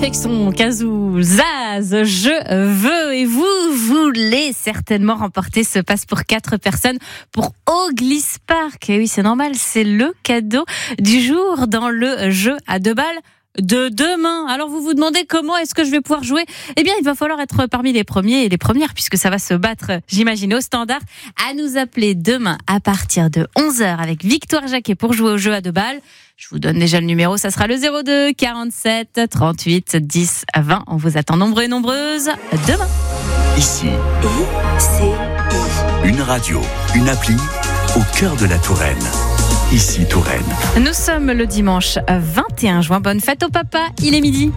avec son kazoo Zaz, je veux, et vous voulez certainement remporter ce passe pour 4 personnes pour Oglis Park. Et oui, c'est normal, c'est le cadeau du jour dans le jeu à 2 balles de demain. Alors vous vous demandez comment est-ce que je vais pouvoir jouer ? Eh bien, il va falloir être parmi les premiers et les premières, puisque ça va se battre, j'imagine, au standard. À nous appeler demain à partir de 11h avec Victoire Jacquet pour jouer au jeu à 2 balles. Je vous donne déjà le numéro, ça sera le 02 47 38 10 20. On vous attend nombreux et nombreuses demain. Ici, une radio, une appli au cœur de la Touraine. Ici Touraine. Nous sommes le dimanche 21 juin. Bonne fête au papa, il est midi.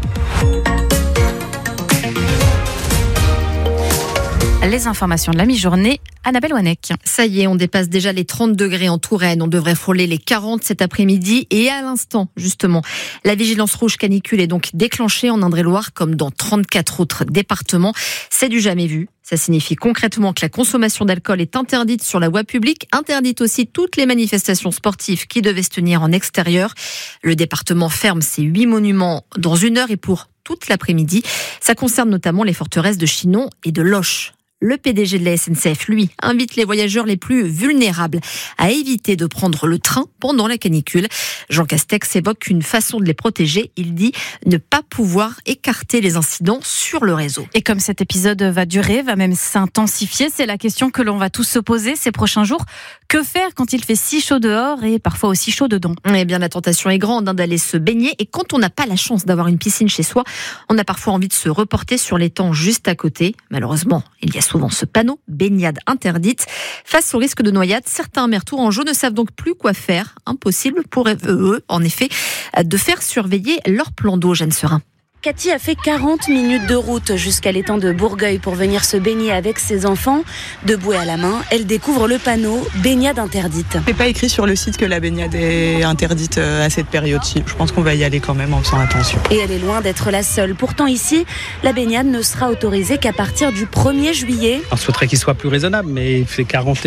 Les informations de la mi-journée, Annabelle Wanek. Ça y est, on dépasse déjà les 30 degrés en Touraine. On devrait frôler les 40 cet après-midi. Et à l'instant, justement, la vigilance rouge canicule est donc déclenchée en Indre-et-Loire comme dans 34 autres départements. C'est du jamais vu. Ça signifie concrètement que la consommation d'alcool est interdite sur la voie publique, interdite aussi toutes les manifestations sportives qui devaient se tenir en extérieur. Le département ferme ses 8 monuments dans 1 heure et pour toute l'après-midi. Ça concerne notamment les forteresses de Chinon et de Loches. Le PDG de la SNCF, lui, invite les voyageurs les plus vulnérables à éviter de prendre le train pendant la canicule. Jean Castex évoque une façon de les protéger. Il dit ne pas pouvoir écarter les incidents sur le réseau. Et comme cet épisode va durer, va même s'intensifier, c'est la question que l'on va tous se poser ces prochains jours. Que faire quand il fait si chaud dehors et parfois aussi chaud dedans ? Eh bien, la tentation est grande d'aller se baigner. Et quand on n'a pas la chance d'avoir une piscine chez soi, on a parfois envie de se reporter sur l'étang juste à côté. Malheureusement, il y a souvent ce panneau « baignade interdite ». Face au risque de noyade, certains maires tourangeaux ne savent donc plus quoi faire. Impossible pour eux, en effet, de faire surveiller leur plan d'eau, Jeanne Serin. Cathy a fait 40 minutes de route jusqu'à l'étang de Bourgueil pour venir se baigner avec ses enfants. De bouée à la main, elle découvre le panneau « baignade interdite ». C'est pas écrit sur le site que la baignade est interdite à cette période-ci. Je pense qu'on va y aller quand même en faisant attention. Et elle est loin d'être la seule. Pourtant ici, la baignade ne sera autorisée qu'à partir du 1er juillet. On souhaiterait qu'il soit plus raisonnable, mais il fait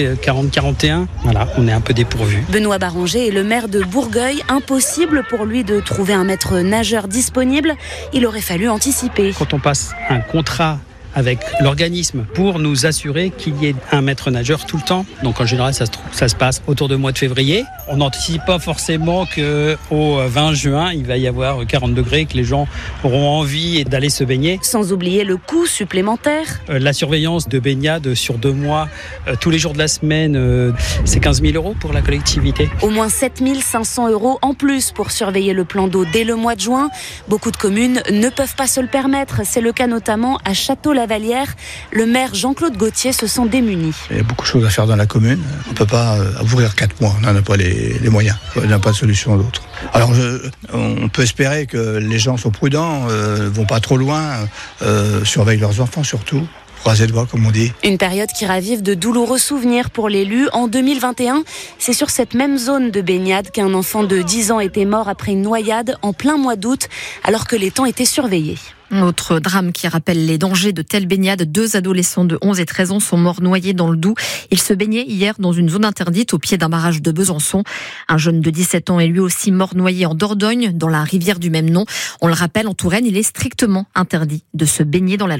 40-41. Voilà, on est un peu dépourvu. Benoît Barranger est le maire de Bourgueil. Impossible pour lui de trouver un maître nageur disponible. Il aurait fallu anticiper. Quand on passe un contrat avec l'organisme pour nous assurer qu'il y ait un maître nageur tout le temps. Donc en général, ça se passe autour du mois de février. On n'anticipe pas forcément qu'au 20 juin, il va y avoir 40 degrés, que les gens auront envie d'aller se baigner. Sans oublier le coût supplémentaire. La surveillance de baignade sur 2 mois, tous les jours de la semaine, c'est 15 000 € pour la collectivité. Au moins 7 500 € en plus pour surveiller le plan d'eau dès le mois de juin. Beaucoup de communes ne peuvent pas se le permettre. C'est le cas notamment à Château-Lavalière. Le maire Jean-Claude Gauthier se sent démuni. Il y a beaucoup de choses à faire dans la commune. On ne peut pas ouvrir 4 mois. On n'en a pas les moyens. On n'a pas de solution d'autre. Alors, on peut espérer que les gens sont prudents, vont pas trop loin, surveillent leurs enfants surtout. Croisez le doigt, comme on dit. Une période qui ravive de douloureux souvenirs pour l'élu. En 2021, c'est sur cette même zone de baignade qu'un enfant de 10 ans était mort après une noyade en plein mois d'août, alors que l'étang était surveillé. Autre drame qui rappelle les dangers de telles baignades. 2 adolescents de 11 et 13 ans sont morts noyés dans le Doubs. Ils se baignaient hier dans une zone interdite au pied d'un barrage de Besançon. Un jeune de 17 ans est lui aussi mort noyé en Dordogne, dans la rivière du même nom. On le rappelle, en Touraine, il est strictement interdit de se baigner dans la